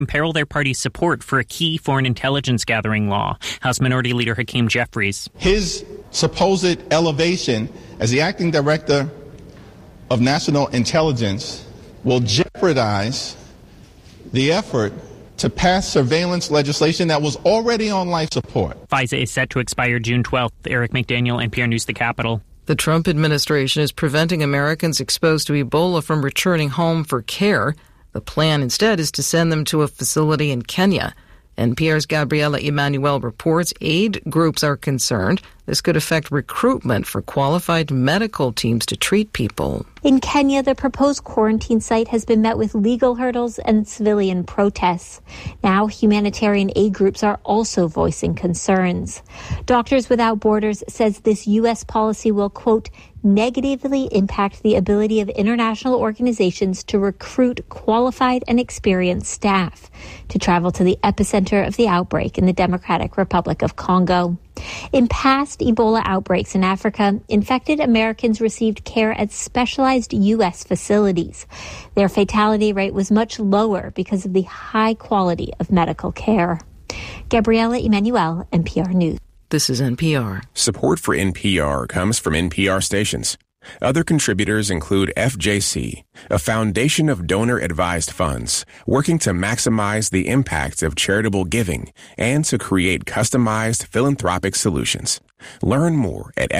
imperil their party's support for a key foreign intelligence gathering law. House Minority Leader Hakeem Jeffries. His supposed elevation as the acting director of national intelligence will jeopardize the effort to pass surveillance legislation that was already on life support. FISA is set to expire June 12th. Eric McDaniel, NPR News, the Capitol. The Trump administration is preventing Americans exposed to Ebola from returning home for care. The plan instead is to send them to a facility in Kenya. NPR's Gabriela Emanuel reports aid groups are concerned this could affect recruitment for qualified medical teams to treat people. In Kenya, the proposed quarantine site has been met with legal hurdles and civilian protests. Now, humanitarian aid groups are also voicing concerns. Doctors Without Borders says this U.S. policy will, quote, negatively impact the ability of international organizations to recruit qualified and experienced staff to travel to the epicenter of the outbreak in the Democratic Republic of Congo. In past Ebola outbreaks in Africa, infected Americans received care at specialized U.S. facilities. Their fatality rate was much lower because of the high quality of medical care. Gabriela Emanuel, NPR News. This is NPR. Support for NPR comes from NPR stations. Other contributors include FJC, a foundation of donor-advised funds working to maximize the impact of charitable giving and to create customized philanthropic solutions. Learn more at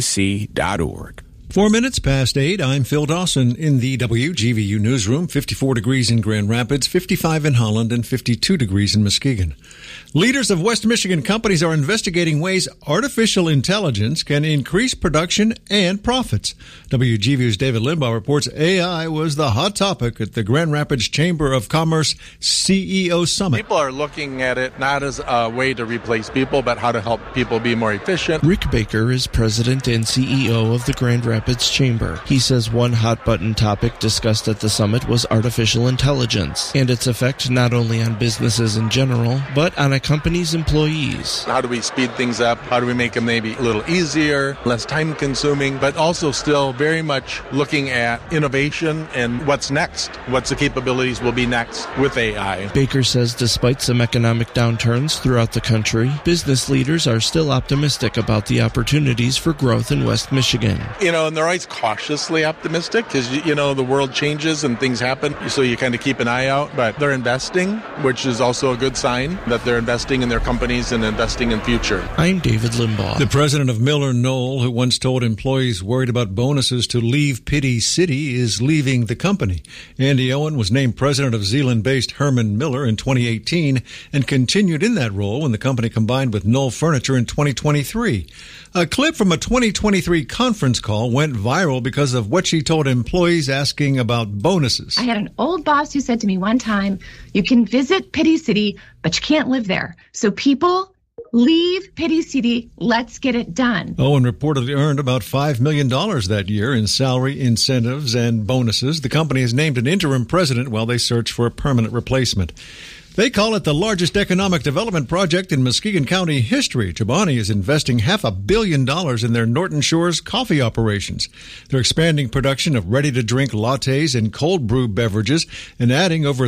fjc.org. 4 minutes past 8, I'm Phil Dawson in the WGVU newsroom. 54 degrees in Grand Rapids, 55 in Holland, and 52 degrees in Muskegon. Leaders of West Michigan companies are investigating ways artificial intelligence can increase production and profits. WGVU's David Limbaugh reports AI was the hot topic at the Grand Rapids Chamber of Commerce CEO Summit. People are looking at it not as a way to replace people, but how to help people be more efficient. Rick Baker is president and CEO of the Grand Rapids Chamber. He says one hot-button topic discussed at the summit was artificial intelligence and its effect not only on businesses in general, but on a company's employees. How do we speed things up? How do we make them maybe a little easier, less time-consuming, but also still very much looking at innovation and what's next, what's the capabilities will be next with AI. Baker says despite some economic downturns throughout the country, business leaders are still optimistic about the opportunities for growth in West Michigan. And they're always cautiously optimistic because, the world changes and things happen, so you kind of keep an eye out. But they're investing, which is also a good sign that they're investing in their companies and investing in future. I'm David Limbaugh. The president of Miller Knoll, who once told employees worried about bonuses to leave Pity City, is leaving the company. Andy Owen was named president of Zeeland-based Herman Miller in 2018 and continued in that role when the company combined with Knoll Furniture in 2023. A clip from a 2023 conference call went viral because of what she told employees asking about bonuses. I had an old boss who said to me one time, you can visit Pity City, but you can't live there. So people, leave Pity City. Let's get it done. Owen reportedly earned about $5 million that year in salary, incentives, and bonuses. The company has named an interim president while they search for a permanent replacement. They call it the largest economic development project in Muskegon County history. Chobani is investing $500 million in their Norton Shores coffee operations. They're expanding production of ready-to-drink lattes and cold brew beverages and adding over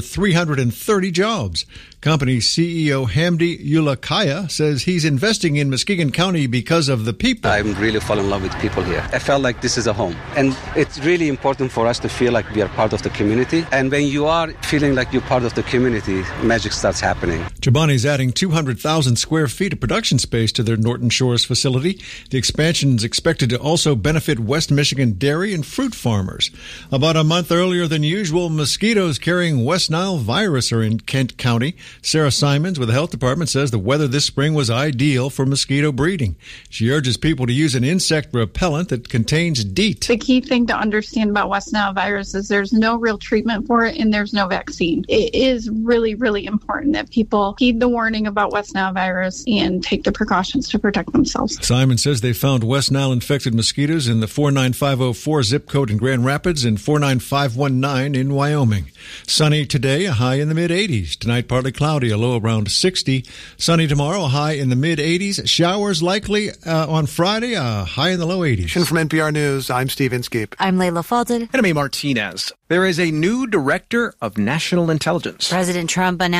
330 jobs. Company CEO Hamdi Ulakaya says he's investing in Muskegon County because of the people. I really fall in love with people here. I felt like this is a home. And it's really important for us to feel like we are part of the community. And when you are feeling like you're part of the community, magic starts happening. Chobani's adding 200,000 square feet of production space to their Norton Shores facility. The expansion is expected to also benefit West Michigan dairy and fruit farmers. About a month earlier than usual, mosquitoes carrying West Nile virus are in Kent County. Sarah Simons with the health department says the weather this spring was ideal for mosquito breeding. She urges people to use an insect repellent that contains DEET. The key thing to understand about West Nile virus is there's no real treatment for it and there's no vaccine. It is really, really important that people heed the warning about West Nile virus and take the precautions to protect themselves. Simon says they found West Nile infected mosquitoes in the 49504 zip code in Grand Rapids and 49519 in Wyoming. Sunny today, a high in the mid-80s. Tonight, partly cloudy, a low around 60. Sunny tomorrow, a high in the mid-80s. Showers likely on Friday, a high in the low 80s. From NPR News, I'm Steve Inskeep. I'm Layla Fadel. And I'm Martinez. There is a new director of national intelligence. President Trump announced